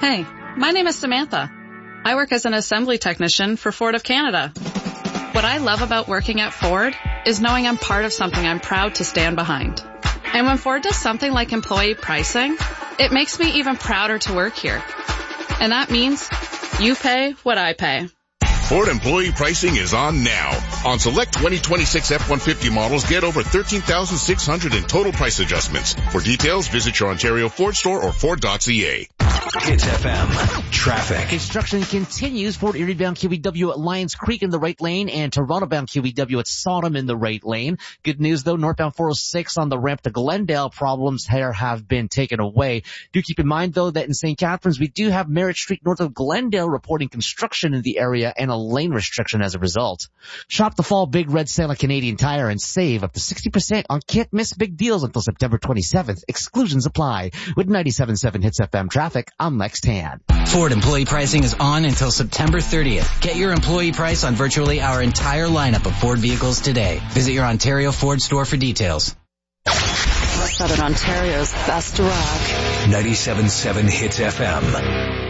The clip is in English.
Hey, my name is Samantha. I work as an assembly technician for Ford of Canada. What I love about working at Ford is knowing I'm part of something I'm proud to stand behind. And when Ford does something like employee pricing, it makes me even prouder to work here. And that means you pay what I pay. Ford employee pricing is on now. On select 2026 F-150 models, get over $13,600 in total price adjustments. For details, visit your Ontario Ford store or Ford.ca. Hits FM traffic. Construction continues. Fort Erie bound QEW at Lions Creek in the right lane and Toronto bound QEW at Sodom in the right lane. Good news though, northbound 406 on the ramp to Glendale, problems here have been taken away. Do keep in mind though that in St. Catharines we do have Merritt Street north of Glendale reporting construction in the area and a lane restriction as a result. Shop the fall Big Red Sale at Canadian Tire and save up to 60% on can't miss big deals until September 27th. Exclusions apply. With 97.7 Hits FM traffic, I'm Lex Tan. Ford employee pricing is on until September 30th. Get your employee price on virtually our entire lineup of Ford vehicles today. Visit your Ontario Ford store for details. Southern Ontario's best rock. 97.7 Hits FM.